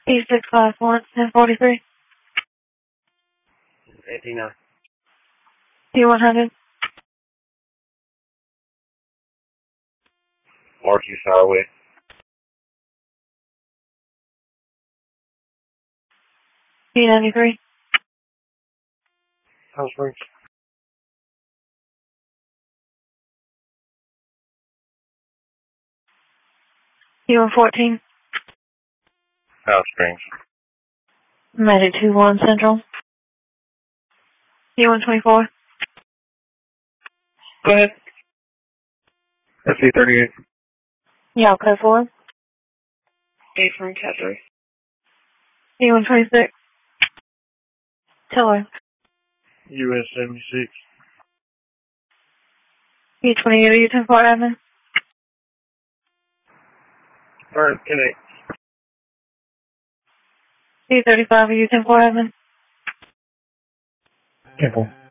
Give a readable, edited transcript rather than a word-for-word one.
E654 1043. 89. P100. Marquis Highway. P93. House Springs. P114. House Springs. Medic 21 Central. P124. Go ahead. SC38. Y'all code 4. A from Cat 3. P126. Tiller. US 76. P28 are you 10-4 admin? Alright, connect. P35 are you 10-4 admin? Temple.